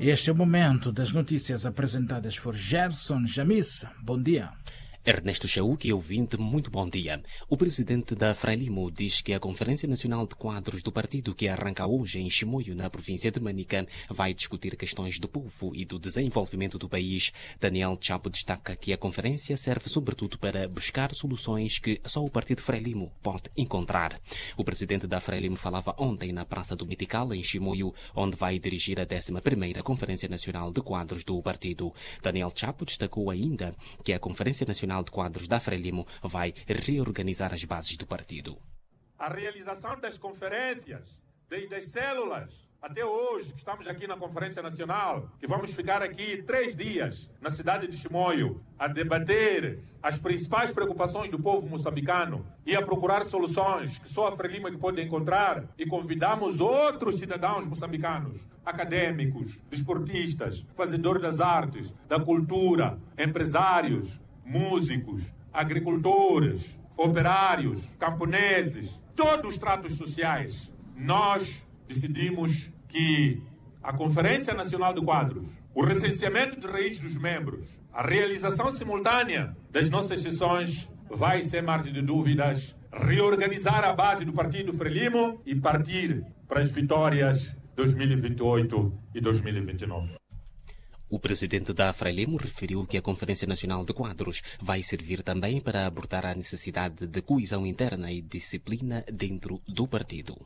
Este é o momento das notícias apresentadas por Gerson Jamis. Bom dia. Ernesto Chauque, ouvinte, muito bom dia. O presidente da Frelimo diz que a Conferência Nacional de Quadros do partido, que arranca hoje em Chimoio, na província de Manica, vai discutir questões do povo e do desenvolvimento do país. Daniel Chapo destaca que a conferência serve sobretudo para buscar soluções que só o partido Frelimo pode encontrar. O presidente da Frelimo falava ontem na Praça do Mitical, em Chimoio, onde vai dirigir a 11ª Conferência Nacional de Quadros do partido. Daniel Chapo destacou ainda que a Conferência Nacional de Quadros da Frelimo vai reorganizar as bases do partido. A realização das conferências, desde as células até hoje, que estamos aqui na Conferência Nacional, que vamos ficar aqui 3 dias na cidade de Chimoio a debater as principais preocupações do povo moçambicano e a procurar soluções que só a Frelimo é que pode encontrar, e convidamos outros cidadãos moçambicanos, acadêmicos, desportistas, fazedores das artes, da cultura, empresários, músicos, agricultores, operários, camponeses, todos os tratos sociais. Nós decidimos que a Conferência Nacional de Quadros, o recenseamento de raiz dos membros, a realização simultânea das nossas sessões vai, sem margem de dúvidas, reorganizar a base do partido Frelimo e partir para as vitórias 2028 e 2029. O presidente da Frelimo referiu que a Conferência Nacional de Quadros vai servir também para abordar a necessidade de coesão interna e disciplina dentro do partido.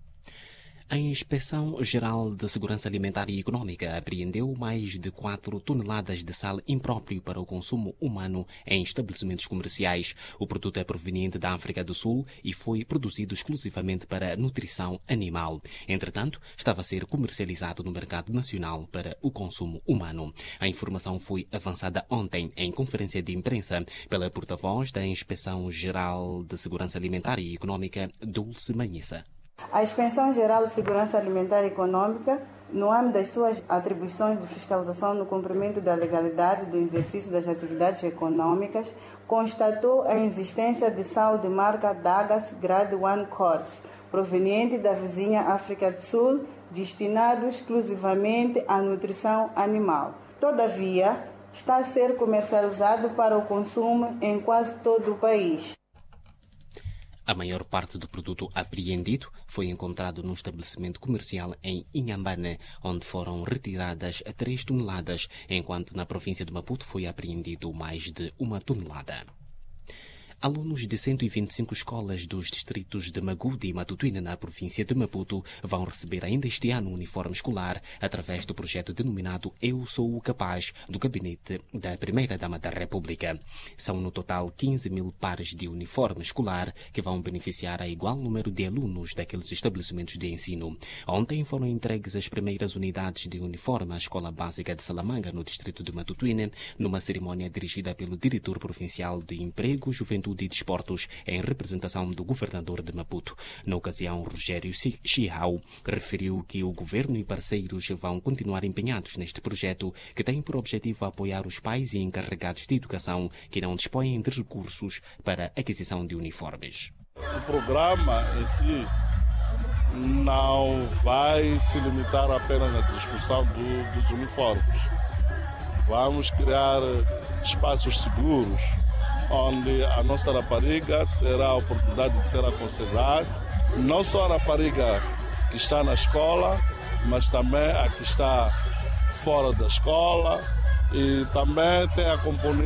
A Inspeção Geral de Segurança Alimentar e Econômica apreendeu mais de 4 toneladas de sal impróprio para o consumo humano em estabelecimentos comerciais. O produto é proveniente da África do Sul e foi produzido exclusivamente para nutrição animal. Entretanto, estava a ser comercializado no mercado nacional para o consumo humano. A informação foi avançada ontem em conferência de imprensa pela porta-voz da Inspeção Geral de Segurança Alimentar e Econômica, Dulce Manhissa. A Inspeção Geral de Segurança Alimentar e Econômica, no âmbito das suas atribuições de fiscalização no cumprimento da legalidade do exercício das atividades econômicas, constatou a existência de sal de marca Dagas Grade 1 Course, proveniente da vizinha África do Sul, destinado exclusivamente à nutrição animal. Todavia, está a ser comercializado para o consumo em quase todo o país. A maior parte do produto apreendido foi encontrado num estabelecimento comercial em Inhambane, onde foram retiradas 3 toneladas, enquanto na província de Maputo foi apreendido mais de 1 tonelada. Alunos de 125 escolas dos distritos de Magude e Matutuíne, na província de Maputo, vão receber ainda este ano um uniforme escolar através do projeto denominado Eu Sou o Capaz, do gabinete da Primeira-Dama da República. São no total 15.000 pares de uniforme escolar que vão beneficiar a igual número de alunos daqueles estabelecimentos de ensino. Ontem foram entregues as primeiras unidades de uniforme à Escola Básica de Salamanga, no distrito de Matutuíne, numa cerimónia dirigida pelo diretor provincial de Emprego, Juventude e Desportos, em representação do governador de Maputo. Na ocasião, Rogério Chihau referiu que o governo e parceiros vão continuar empenhados neste projeto, que tem por objetivo apoiar os pais e encarregados de educação que não dispõem de recursos para a aquisição de uniformes. O programa em si não vai se limitar apenas na distribuição dos uniformes. Vamos criar espaços seguros onde a nossa rapariga terá a oportunidade de ser aconselhada, não só a rapariga que está na escola, mas também a que está fora da escola, e também tem a componente